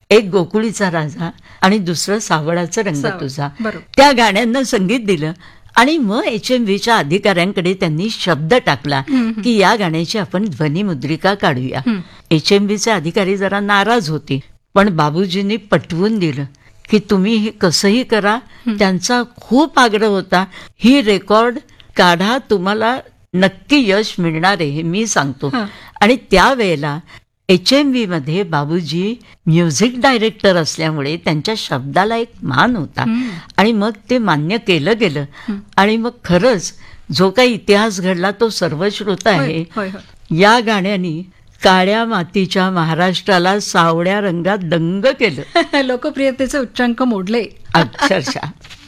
एक गोकुळीचा राजा आणि दुसरं सावळाचं रंग तुझा, बरोबर. त्या गाण्यांना संगीत दिलं. आणि मग HMVच्या अधिकाऱ्यांकडे त्यांनी शब्द टाकला की या गाण्याची आपण ध्वनिमुद्रिका काढूया. HMVचे अधिकारी जरा नाराज होते, पण बाबूजींनी पटवून दिलं की तुम्ही हे कसंही करा. त्यांचा खूप आग्रह होता, ही रेकॉर्ड काढा, तुम्हाला नक्की यश मिळणार आहे हे मी सांगतो. आणि त्यावेळेला HMV मध्ये बाबूजी म्युझिक डायरेक्टर असल्यामुळे त्यांच्या शब्दाला एक मान होता. आणि मग ते मान्य केलं गेलं. आणि मग खरंच जो काही इतिहास घडला तो सर्वश्रुत आहे. या गाण्यानी काळ्या मातीच्या महाराष्ट्राला सावळ्या रंगात दंग केलं. लोकप्रियतेचे उच्चांक मोडले अक्षरशः.